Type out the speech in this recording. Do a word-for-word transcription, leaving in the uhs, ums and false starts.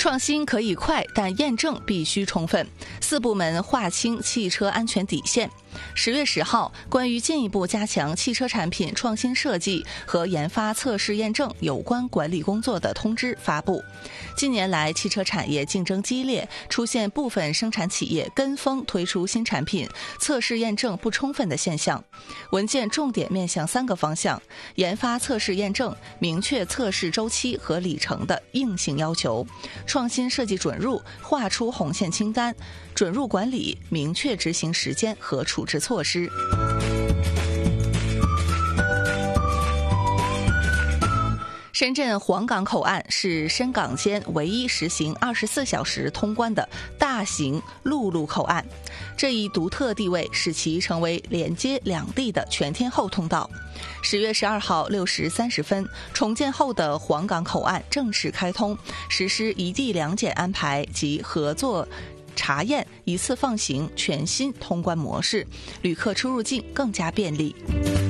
创新可以快，但验证必须充分。四部门划清汽车安全底线。十月十号，关于进一步加强汽车产品创新设计和研发测试验证有关管理工作的通知发布。近年来，汽车产业竞争激烈，出现部分生产企业跟风推出新产品，测试验证不充分的现象。文件重点面向三个方向：研发、测试、验证，明确测试周期和里程的硬性要求；创新设计准入，划出红线清单；准入管理，明确执行时间和处置措施。深圳黄港口岸是深港间唯一实行二十四小时通关的大型陆路口岸，这一独特地位使其成为连接两地的全天候通道。十月十二号六时三十分，重建后的黄港口岸正式开通，实施一地两检安排及合作查验一次放行全新通关模式，旅客出入境更加便利。